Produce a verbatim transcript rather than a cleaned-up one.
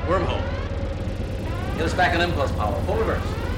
Wormhole. Get us back on impulse power. Full reverse.